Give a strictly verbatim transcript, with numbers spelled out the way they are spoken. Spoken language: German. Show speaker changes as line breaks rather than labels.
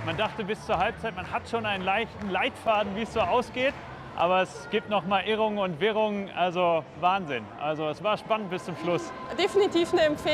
Man dachte bis zur Halbzeit, man hat schon einen leichten Leitfaden, wie es so ausgeht. Aber es gibt noch mal Irrungen und Wirrungen, also Wahnsinn. Also es war spannend bis zum Schluss.
Definitiv eine Empfehlung.